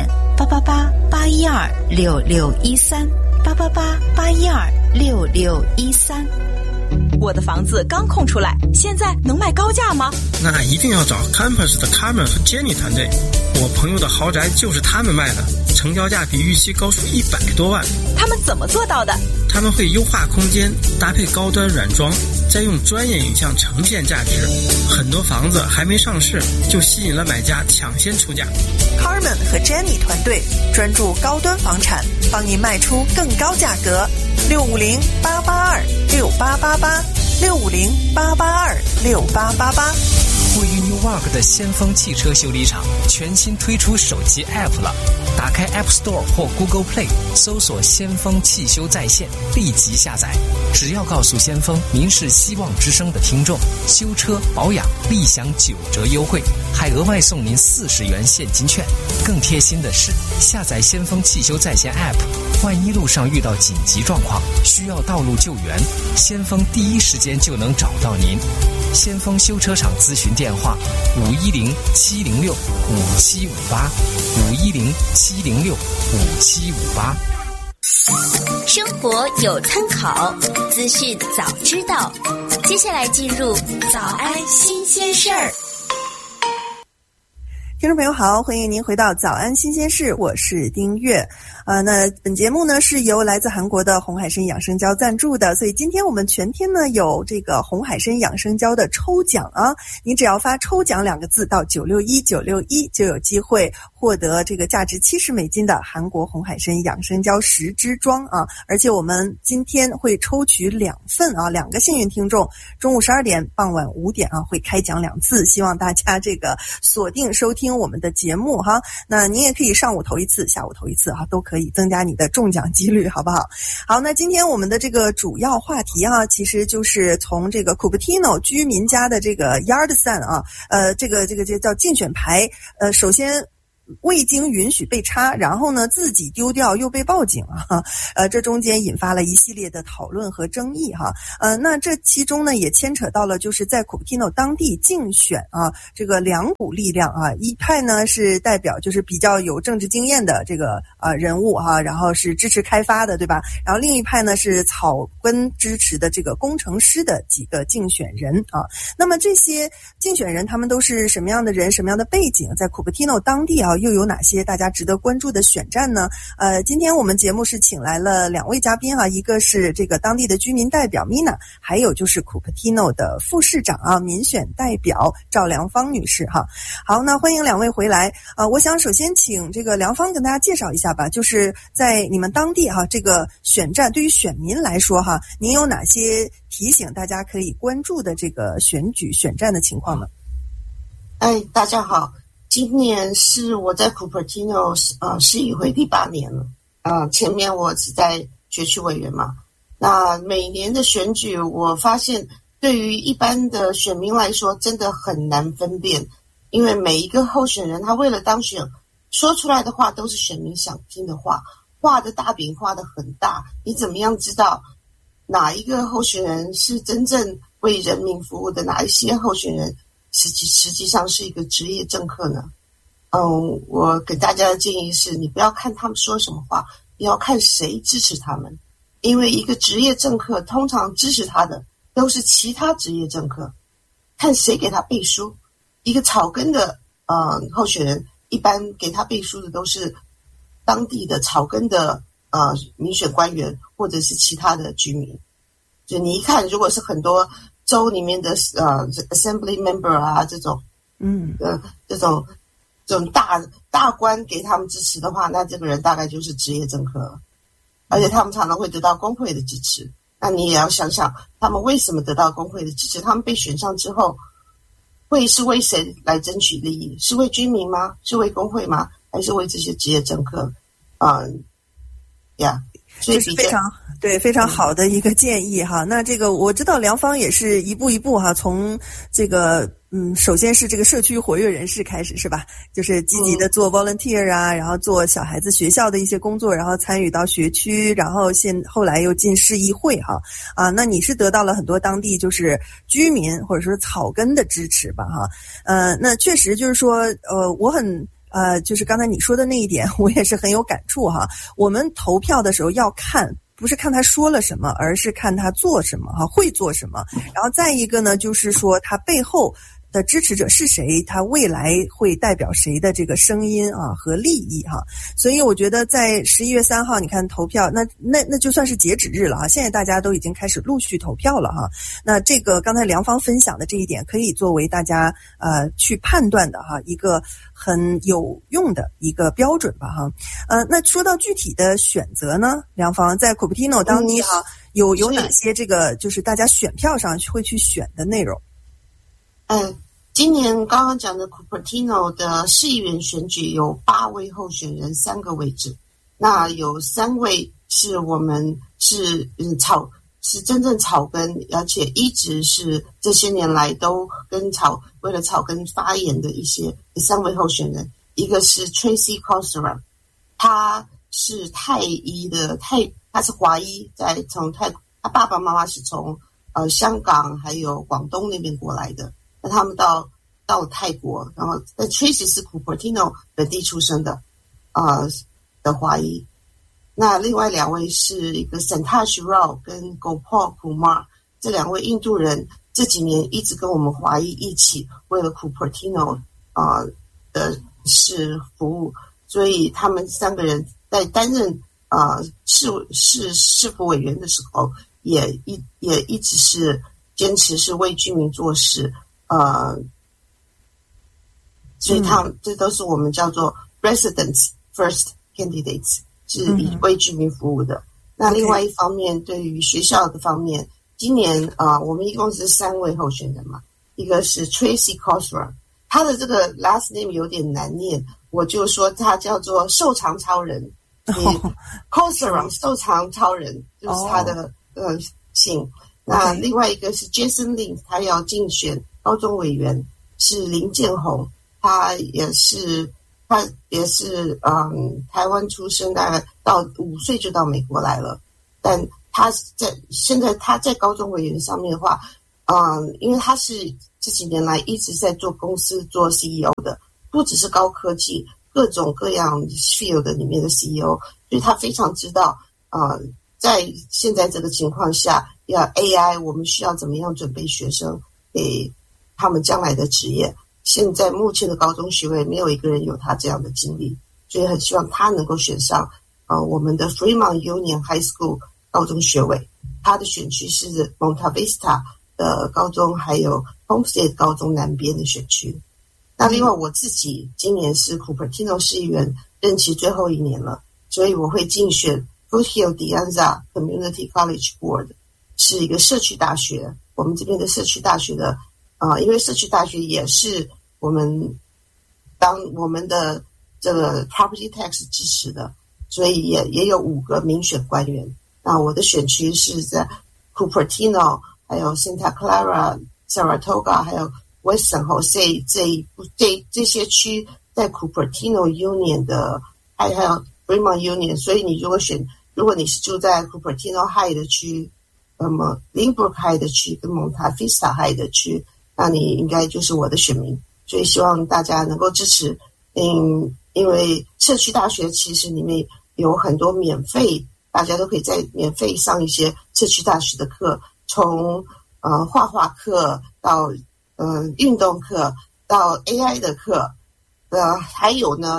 888-812-6613，888-812-6613。 我的房子刚空出来，现在能卖高价吗？ 那一定要找 Campus 的 Carmen 和 Jenny 团队，我朋友的豪宅就是他们卖的，成交价比预期高出100多万。 他们怎么做到的？ 他们会优化空间，搭配高端软装，再用专业影像呈现价值。很多房子还没上市，就吸引了买家抢先出价。 Carmen 和 Jenny 团队专注高端房产，帮您卖出更高价格。650-882-6888，650-882-6888。 位于 Newark 的先锋汽车修理厂全新推出手机 App 了，打开 App Store 或 Google Play， 搜索先锋汽修在线，立即下载。只要告诉先锋您是希望之声的听众，修车保养立享9折优惠，还额外送您40元现金券。更贴心的是，下载先锋汽修在线 App， 万一路上遇到紧急状况需要道路救援，先锋第一时间就能找到您。先锋修车厂咨询电话510-706-5758，510-706-5758。 生活有参考，资讯早知道。接下来进入早安新鲜事儿。 听众朋友好，欢迎您回到早安新鲜事，我是丁月。那本节目呢是由来自韩国的红海参养生胶赞助的，所以今天我们全天呢有这个红海参养生胶的抽奖啊，你只要发抽奖2个字到961-961就有机会获得这个价值$70的韩国红海参养生胶10支装啊，而且我们今天会抽取2份啊，2个幸运听众，中午12点、傍晚5点啊会开奖2次，希望大家这个锁定收听听我们的节目哈。那你也可以上午投一次，下午投一次哈，都可以增加你的中奖几率，好不好？好，那今天我们的这个主要话题哈，其实就是从这个 Cupertino 居民家的这个 Yard Sign 啊，这个叫竞选牌，首先未经允许被插，然后呢自己丢掉又被报警啊，这中间引发了一系列的讨论和争议哈。那这其中呢也牵扯到了就是在 Cupertino 当地竞选啊，这个两股力量啊，一派呢是代表就是比较有政治经验的这个人物哈，然后是支持开发的，对吧？然后另一派呢是草根支持的这个工程师的几个竞选人啊。那么这些竞选人他们都是什么样的人，什么样的背景，在 Cupertino 当地啊又有哪些大家值得关注的选战呢？今天我们节目是请来了两位嘉宾哈，一个是这个当地的居民代表 Mina， 还有就是 Cupertino 的副市长啊，民选代表赵良芳女士哈。好，那欢迎两位回来。我想首先请这个良芳跟大家介绍一下吧，就是在你们当地哈，这个选战对于选民来说哈，您有哪些提醒大家可以关注的这个选举选战的情况呢？ 大家好。今年是我在 Cupertino 市议会第8年了。前面我是在学区委员嘛。那每年的选举，我发现对于一般的选民来说，真的很难分辨，因为每一个候选人他为了当选，说出来的话都是选民想听的话，画的大饼画得很大，你怎么样知道哪一个候选人是真正为人民服务的，哪一些候选人实际上是一个职业政客呢？我给大家的建议是，你不要看他们说什么话，你要看谁支持他们。因为一个职业政客通常支持他的都是其他职业政客，看谁给他背书。一个草根的候选人，一般给他背书的都是当地的草根的民选官员或者是其他的居民。就你一看，如果是很多州里面的assembly member 啊这种这种大官给他们支持的话，那这个人大概就是职业政客了。而且他们常常会得到工会的支持。那你也要想想他们为什么得到工会的支持，他们被选上之后会是为谁来争取利益？是为居民吗？是为工会吗？还是为这些职业政客？所以这是非常好的一个建议哈。那这个我知道良芳也是一步一步哈，从这个首先是这个社区活跃人士开始是吧？就是积极的做 volunteer 啊，然后做小孩子学校的一些工作，然后参与到学区，然后后来又进市议会哈。那你是得到了很多当地就是居民或者说草根的支持吧哈。那确实就是说我很就是刚才你说的那一点，我也是很有感触哈。我们投票的时候要看，不是看他说了什么，而是看他做什么哈，会做什么。然后再一个呢，就是说他背后的支持者是谁，他未来会代表谁的这个声音啊和利益哈。所以我觉得在11月3号你看投票，那就算是截止日了哈，现在大家都已经开始陆续投票了哈。那这个刚才良芳分享的这一点可以作为大家去判断的哈一个很有用的一个标准吧哈。那说到具体的选择呢，良芳在 Cupertino 当地哈有哪些这个就是大家选票上会去选的内容？ 今年刚刚讲的 Cupertino 的市议员选举有8位候选人，3个位置。那有3位是我们是真正草根，而且一直是这些年来都为了草根发言的一些3位候选人。一个是 Tracy Cosera， 他是泰裔的他是华裔，他爸爸妈妈是从香港还有广东那边过来的。那他们到了泰国，然后Tracy 是 Cupertino 本地出生的华裔。那另外2位是一个 Santosh Rao 跟 Gopal Kumar， 这2位印度人这几年一直跟我们华裔一起为了 Cupertino 的市服务，所以他们3个人在担任市府委员的时候也一直是坚持是为居民做事。所以这都是我们叫做 residents first candidates， 是以为居民服务的。那另外一方面，对于学校的方面，今年我们一共是3位候选人嘛，一个是 Tracy Cosera， 他的这个 last name 有点难念，我就说他叫做瘦长超人 Kosaram 瘦长超人就是他的姓。那另外一个是 Jason Lin， 他要竞选高中委员，是林建宏，他也是台湾出生，大概到5岁就到美国来了，但现在他在高中委员上面的话，因为他是这几年来一直在做公司做 CEO 的，不只是高科技，各种各样 field 里面的 CEO， 所以他非常知道在现在这个情况下，要 AI 我们需要怎么样准备学生给他们将来的职业。现在目前的高中学位没有一个人有他这样的经历，所以很希望他能够选上我们的 Fremont Union High School 高中学位。他的选区是 Monta Vista 的高中，还有 Homestead 高中南边的选区。那另外我自己今年是 Cupertino 市议员任期最后一年了，所以我会竞选 Foothill De Anza Community College Board， 是一个社区大学。我们这边的社区大学的因为社区大学也是我们的这个 property tax 支持的，所以也有5个民选官员。那我的选区是在 Cupertino， 还有 Santa Clara、Saratoga， 还有 West San Jose 这些区在 Cupertino Union 的，还有 Fremont Union。所以如果你是住在 Cupertino High 的区，那么 Lynbrook High 的区跟 Monta Vista High 的区，那你应该就是我的选民。所以希望大家能够支持，因为社区大学其实里面有很多免费，大家都可以在免费上一些社区大学的课，从画画课到运动课到 AI 的课，还有呢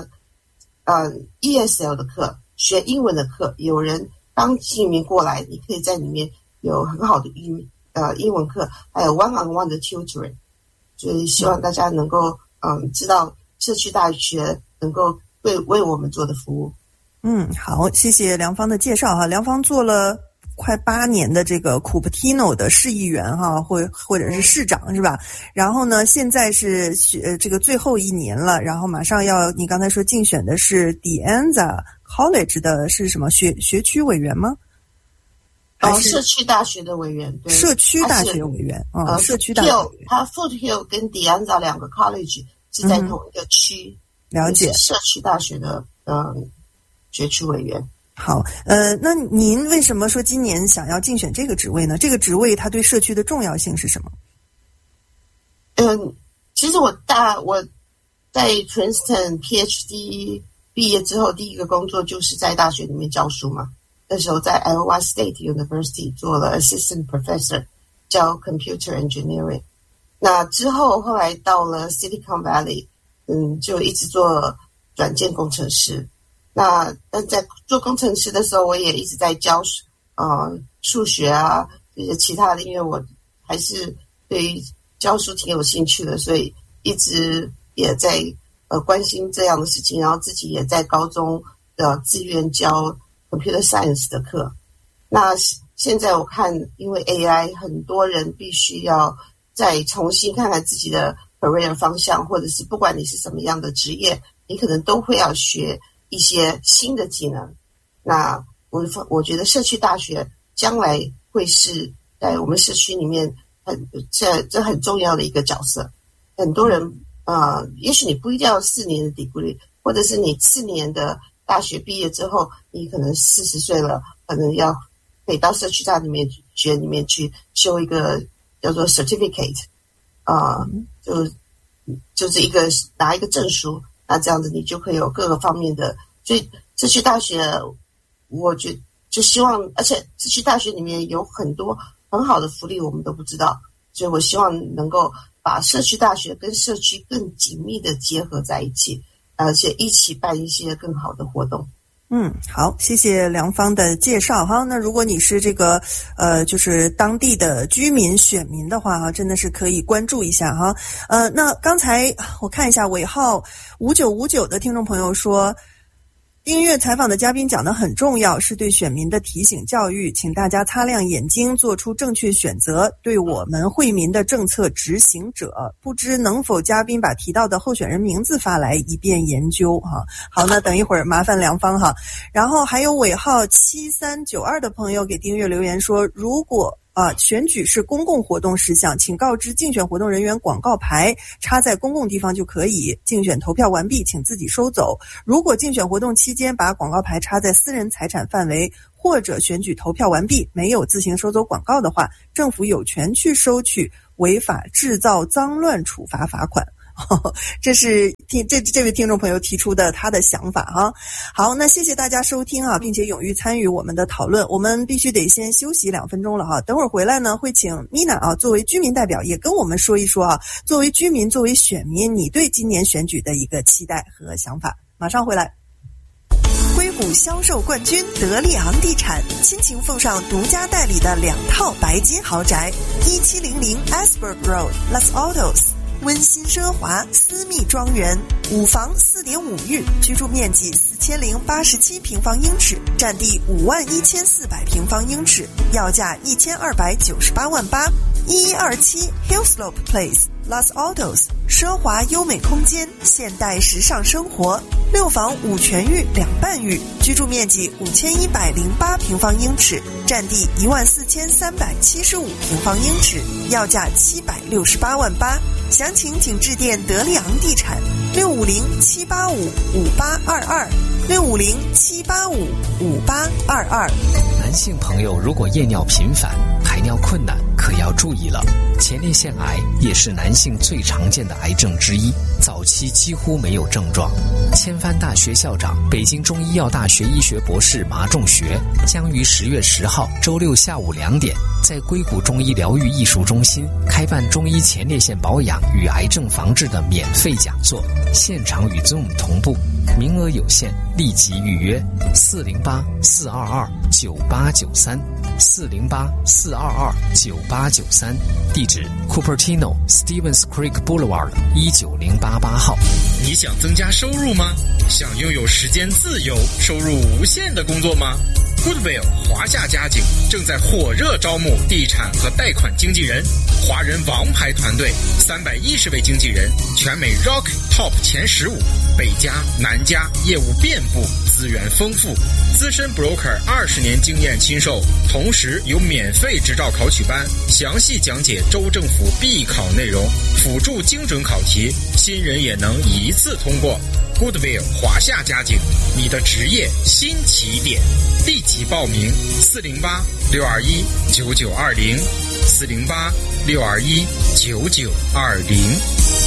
ESL 的课，学英文的课。有人刚移民过来，你可以在里面有很好的英文课，还有 one-on-one 的 tutoring。所以希望大家能够知道社区大学能够为我们做的服务。 好，谢谢梁芳的介绍哈。梁芳做了快8年的这个 Cupertino 的市议员哈，或者是市长是吧？然后呢，现在是这个最后1年了，然后马上你刚才说竞选的是 De Anza College 的是什么学区委员吗？ 社区大学的委员，对， 社区大学委员，社区大学委员。 他 Foothill 跟 De Anza 2个 college 是在同一个区， 了解。 社区大学的学区委员。 好，那您为什么说今年想要竞选这个职位呢？这个职位它对社区的重要性是什么？ 其实我在 Princeton PhD 毕业之后，第一个工作就是在大学里面教书嘛。那时候在 Iowa State University 做了 Assistant Professor， 教 Computer Engineering。那之后后来到了 Silicon Valley， 就一直做软件工程师。但在做工程师的时候，我也一直在教数学啊，这些其他的，因为我还是对于教书挺有兴趣的，所以一直也在关心这样的事情，然后自己也在高中自愿教 Computer Science 的课。那现在我看，因为 AI， 很多人必须要再重新看看自己的 career 方向，或者是不管你是什么样的职业，你可能都会要学一些新的技能。那我觉得社区大学将来会是在我们社区里面这很重要的一个角色。很多人也许你不一定要4年的 degree， 或者是你4年的大学毕业之后，你可能40岁了，可能可以到社区大学里面去修一个叫做 certificate， 就是拿一个证书。那这样子你就可以有各个方面的，所以社区大学我就希望，而且社区大学里面有很多很好的福利我们都不知道，所以我希望能够把社区大学跟社区更紧密的结合在一起，而且一起办一些更好的活动。 好，谢谢梁芳的介绍哈。那如果你是这个就是当地的居民选民的话哈，真的是可以关注一下哈。那刚才我看一下尾号5959的听众朋友说， 丁月采访的嘉宾讲得很重要，是对选民的提醒教育，请大家擦亮眼睛，做出正确选择，对我们惠民的政策执行者。不知能否嘉宾把提到的候选人名字发来，以便研究哈。好，那等一会儿麻烦梁芳哈。然后还有尾号7392的朋友给丁月留言说，如果选举是公共活动事项，请告知竞选活动人员广告牌插在公共地方就可以，竞选投票完毕请自己收走。如果竞选活动期间把广告牌插在私人财产范围，或者选举投票完毕没有自行收走广告的话，政府有权去收取违法制造脏乱处罚罚款。这是这位听众朋友提出的他的想法哈。好，那谢谢大家收听啊，并且踊跃参与我们的讨论。我们必须得先休息2分钟了哈，等会儿回来呢会请 Mina 啊作为居民代表也跟我们说一说啊，作为居民作为选民你对今年选举的一个期待和想法。马上回来。硅谷销售冠军德利昂地产亲情奉上独家代理的2套白金豪宅，1700 Asberg Road Los Altos，温馨奢华私密庄园，5房4.5浴，居住面积4087平方英尺，占地51400平方英尺，要价1298万8。1127 Hillslope Place Los Altos， 奢华优美空间，现代时尚生活，6房5全浴2半浴，居住面积5108平方英尺，占地14375平方英尺，要价768万8。详情请致电德利昂地产650-785-5822，650-785-5822。 男性朋友如果夜尿频繁、排尿困难，可要注意了。前列腺癌也是男性最常见的癌症之一，早期几乎没有症状。千帆大学校长、北京中医药大学医学博士马仲学将于10月10号周六下午2点，在硅谷中医疗愈艺术中心开办中医前列腺保养与癌症防治的免费讲座，现场与 Zoom 同步，名额有限，立即预约408-422-9893，408-422-9893，地址 Cupertino Stevens Creek Boulevard 19088号。 你想增加收入吗？想拥有时间自由、收入无限的工作吗？Goodwill 华夏家景正在火热招募地产和贷款经纪人，华人王牌团队310位经纪人，全美 Rock Top 前15，北加南加，业务遍布，资源丰富，资深 broker 20年经验亲授，同时有免费执照考取班，详细讲解州政府必考内容，辅助精准考题，新人也能一次通过。Goodwill 华夏家景，你的职业新起点，立即报名408-621-9920，408-621-9920。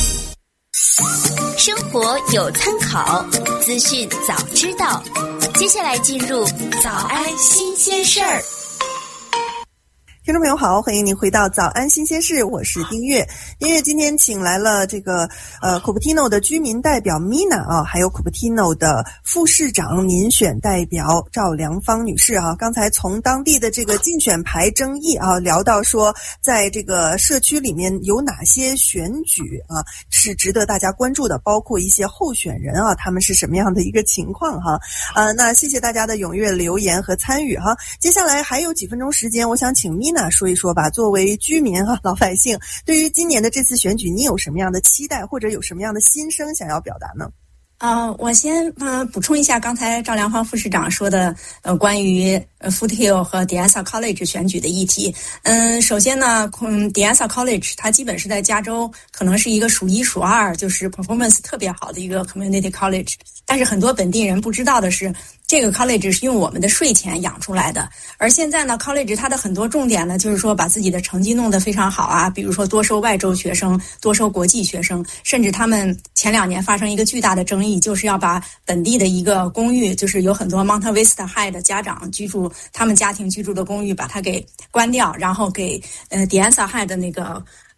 生活有参考，资讯早知道。接下来进入早安新鲜事儿。 听众朋友好，欢迎您回到早安新鲜事，我是丁月。丁月今天请来了这个Cupertino 的居民代表 Mina 啊，还有 Cupertino 的副市长民选代表赵良芳女士啊。刚才从当地的这个竞选牌争议啊聊到说，在这个社区里面有哪些选举啊是值得大家关注的，包括一些候选人啊他们是什么样的一个情况哈。那谢谢大家的踊跃留言和参与哈。接下来还有几分钟时间，我想请 Mina说一说吧，作为居民和老百姓，对于今年的这次选举，你有什么样的期待，或者有什么样的心声想要表达呢？ 我先补充一下刚才赵良芳副市长说的关于Foothill 和 De Asa College 选举的议题。首先呢De Asa College 它基本是在加州可能是一个数1数2，就是 performance 特别好的一个 community college。但是很多本地人不知道的是，这个 college 是用我们的税钱养出来的。而现在呢 college 它的很多重点呢，就是说把自己的成绩弄得非常好啊，比如说多收外州学生，多收国际学生，甚至他们前2年发生一个巨大的争议，就是要把本地的一个公寓，就是有很多 Monta Vista High 的家长居住，他们家庭居住的公寓把它给关掉，然后给De Asa High 的那个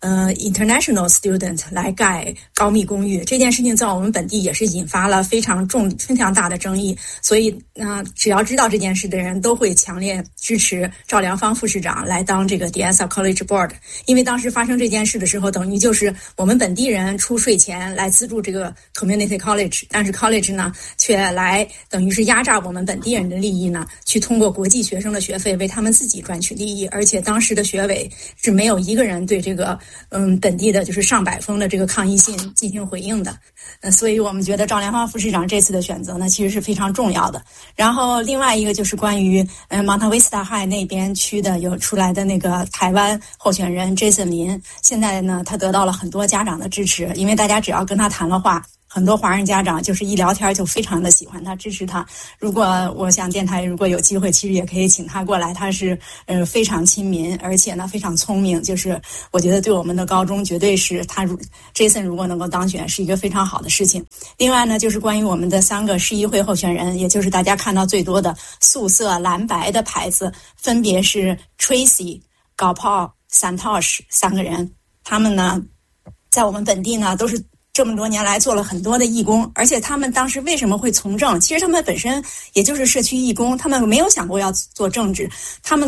international student 来盖高密公寓。这件事情在我们本地也是引发了非常大的争议，所以只要知道这件事的人都会强烈支持赵良芳副市长来当这个 De-Asa College Board， 因为当时发生这件事的时候，等于就是我们本地人出税钱来资助这个 community college， 但是 college 呢却来等于是压榨我们本地人的利益呢，去通过国际学生的学费为他们自己赚取利益，而且当时的学委是没有一个人对这个本地的就是上百封的这个抗议信进行回应的。所以我们觉得赵良芳副市长这次的选择呢，其实是非常重要的。然后另外一个就是关于Monta Vista High 那边区的有出来的那个台湾候选人 Jason 林，现在呢他得到了很多家长的支持，因为大家只要跟他谈了话，很多华人家长就是一聊天就非常的喜欢他，支持他。如果我想电台如果有机会，其实也可以请他过来，他是非常亲民，而且呢非常聪明，就是我觉得对我们的高中绝对是他Jason 如果能够当选是一个非常好的事情。另外呢就是关于我们的3个市议会候选人，也就是大家看到最多的素色蓝白的牌子，分别是 Tracy、Gopal、Santosh 3个人。他们呢在我们本地呢都是这么多年来做了很多的义工，而且他们当时为什么会从政？其实他们本身也就是社区义工，他们没有想过要做政治，他们